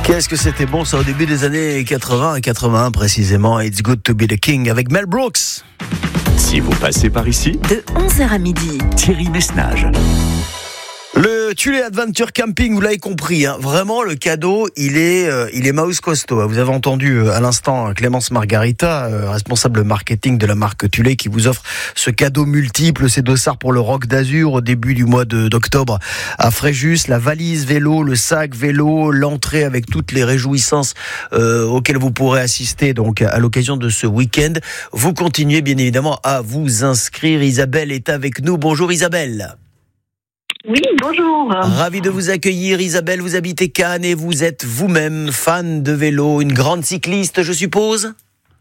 Qu'est-ce que c'était bon ça au début des années 80 et 81 précisément. It's Good to Be the King avec Mel Brooks. Si vous passez par ici, de 11h à midi. Thierry Besnage. Le Tulé Adventure Camping, vous l'avez compris, hein, vraiment le cadeau, il est mouse costaud. Vous avez entendu à l'instant Clémence Margarita, responsable marketing de la marque Tulé, qui vous offre ce cadeau multiple, ces dossards pour le Roc d'Azur au début du mois d'octobre à Fréjus, la valise vélo, le sac vélo, l'entrée avec toutes les réjouissances auxquelles vous pourrez assister donc à l'occasion de ce week-end. Vous continuez bien évidemment à vous inscrire. Isabelle est avec nous. Bonjour Isabelle. Oui, bonjour. Ravi de vous accueillir. Isabelle, vous habitez Cannes et vous êtes vous-même fan de vélo, une grande cycliste, je suppose ?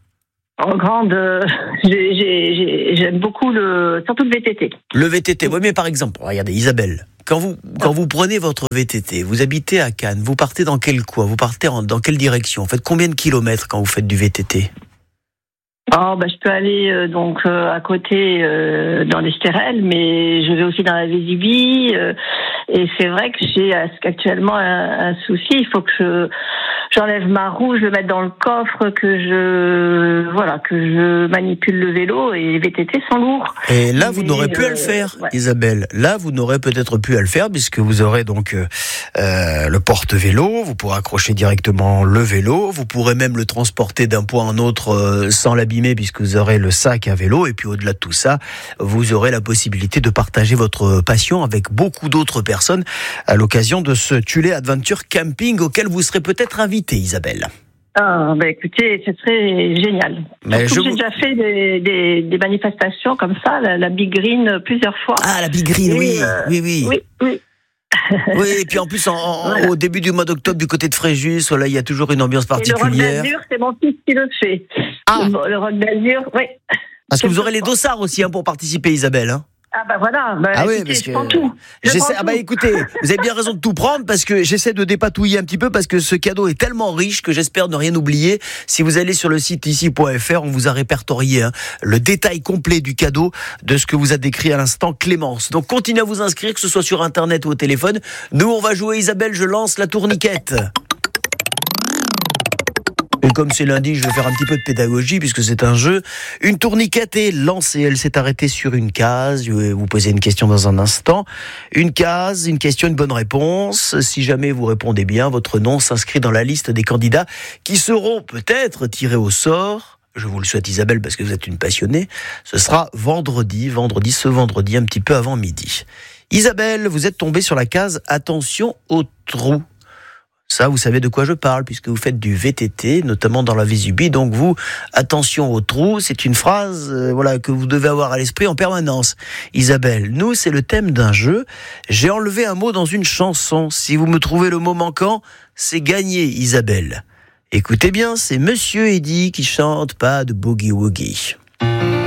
J'aime beaucoup surtout le VTT. Le VTT, oui, mais par exemple, regardez Isabelle, quand vous prenez votre VTT, vous habitez à Cannes, vous partez dans quel coin ? Vous partez dans quelle direction ? Vous faites combien de kilomètres quand vous faites du VTT ? Je peux aller à côté dans l'Estérel, mais je vais aussi dans la Vésubie. Et c'est vrai que j'ai actuellement un souci. Il faut que j'enlève ma roue, je le mette dans le coffre, que je manipule le vélo, et les VTT sont lourds. Et là, vous n'aurez plus à le faire, ouais. Isabelle. Là, vous n'aurez peut-être plus à le faire puisque vous aurez donc le porte-vélo. Vous pourrez accrocher directement le vélo. Vous pourrez même le transporter d'un point à un autre sans l'abîmer puisque vous aurez le sac à vélo. Et puis au-delà de tout ça, vous aurez la possibilité de partager votre passion avec beaucoup d'autres personnes à l'occasion de ce Tulé Adventure Camping auquel vous serez peut-être invité, Isabelle. Écoutez, ce serait génial. J'ai déjà fait des manifestations comme ça, la Big Green, plusieurs fois. Ah, la Big Green, oui. Oui, et puis en plus, au début du mois d'octobre, du côté de Fréjus, là, il y a toujours une ambiance particulière. Et le Roc d'Azur, c'est mon fils qui le fait. Ah. Le Roc d'Azur, oui. Parce que vous aurez les dossards aussi pour participer, Isabelle. Hein. Écoutez, parce que je prends tout. Écoutez, vous avez bien raison de tout prendre parce que j'essaie de dépatouiller un petit peu parce que ce cadeau est tellement riche que j'espère ne rien oublier. Si vous allez sur le site ici.fr, on vous a répertorié le détail complet du cadeau de ce que vous a décrit à l'instant Clémence. Donc continuez à vous inscrire, que ce soit sur internet ou au téléphone. Nous, on va jouer, Isabelle, je lance la tourniquette. Et comme c'est lundi, je vais faire un petit peu de pédagogie puisque c'est un jeu. Une tourniquette est lancée, elle s'est arrêtée sur une case. Je vais vous poser une question dans un instant. Une case, une question, une bonne réponse. Si jamais vous répondez bien, votre nom s'inscrit dans la liste des candidats qui seront peut-être tirés au sort. Je vous le souhaite, Isabelle, parce que vous êtes une passionnée. Ce sera ce vendredi, un petit peu avant midi. Isabelle, vous êtes tombée sur la case « Attention au trou ». Ça, vous savez de quoi je parle, puisque vous faites du VTT, notamment dans la Vésubie. Donc vous, attention au trou, c'est une phrase que vous devez avoir à l'esprit en permanence. Isabelle, nous, c'est le thème d'un jeu. J'ai enlevé un mot dans une chanson. Si vous me trouvez le mot manquant, c'est gagné, Isabelle. Écoutez bien, c'est Monsieur Eddy qui chante Pas de boogie-woogie.